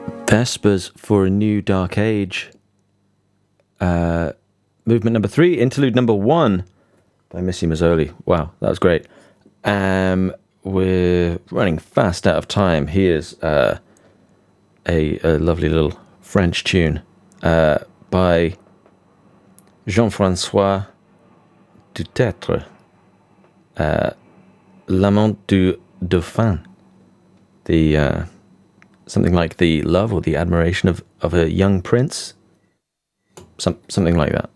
Vespers for a New Dark Age. Movement number 3, interlude number 1 by Missy Mazzoli. Wow, that was great. We're running fast out of time. Here's a lovely little French tune by Jean-François Dutetre, L'Amant du Dauphin. The something like the love or the admiration of a young prince, something like that.